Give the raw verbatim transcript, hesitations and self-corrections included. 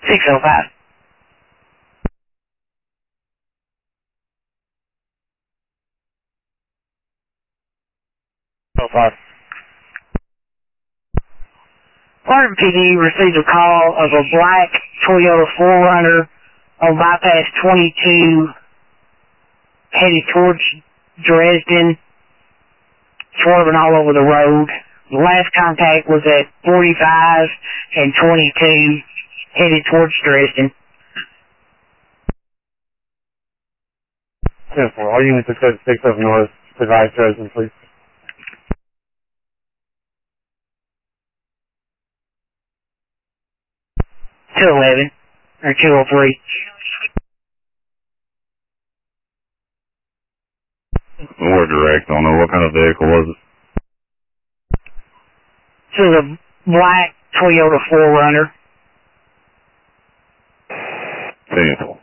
six oh five. oh five. Martin P D received a call of a black Toyota four runner on bypass twenty-two headed towards Dresden, swerving all over the road. The last contact was at forty-five and twenty-two headed towards Dresden. ten four. All units are six of north. Advise Dresden, please. two eleven, or two oh three. We're direct on it. What kind of vehicle was it? This is a black Toyota four runner. Vehicle.